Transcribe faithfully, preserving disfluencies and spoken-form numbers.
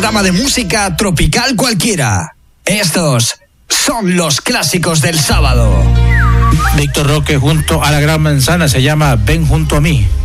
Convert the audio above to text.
programa de música tropical cualquiera. Estos son los clásicos del sábado. Víctor Roque junto a la Gran Manzana, se llama Ven junto a mí.